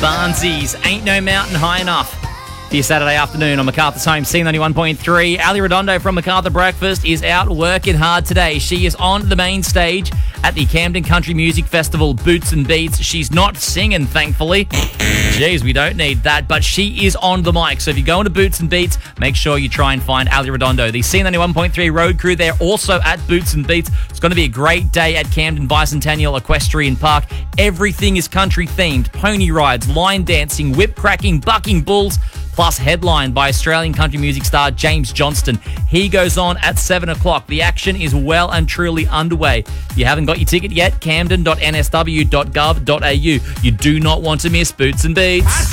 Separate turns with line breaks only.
Barnsies, Ain't No Mountain High Enough. For your Saturday afternoon on MacArthur's Home, C91.3. Ali Redondo from MacArthur Breakfast is out working hard today. She is on the main stage at the Camden Country Music Festival, Boots and Beats. She's not singing, thankfully. Jeez, we don't need that, but she is on the mic. So if you go into Boots and Beats, make sure you try and find Ali Redondo. The C91.3 road crew, they're also at Boots and Beats. It's going to be a great day at Camden Bicentennial Equestrian Park. Everything is country themed. Pony rides, line dancing, whip cracking, bucking bulls, plus headlined by Australian country music star James Johnston. He goes on at 7 o'clock. The action is well and truly underway. If you haven't got your ticket yet, camden.nsw.gov.au. You do not want to miss Boots and Beats.